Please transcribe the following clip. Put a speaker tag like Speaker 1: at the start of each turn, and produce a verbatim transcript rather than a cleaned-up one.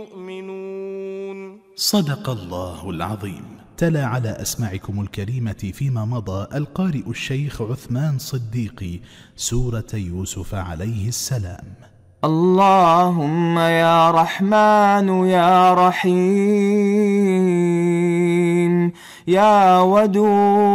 Speaker 1: يؤمنون.
Speaker 2: صدق الله العظيم. تلا على أسماعكم الكريمة فيما مضى القارئ الشيخ عثمان صديقي سورة يوسف عليه السلام.
Speaker 3: اللهم يا رحمن يا رحيم يا ودود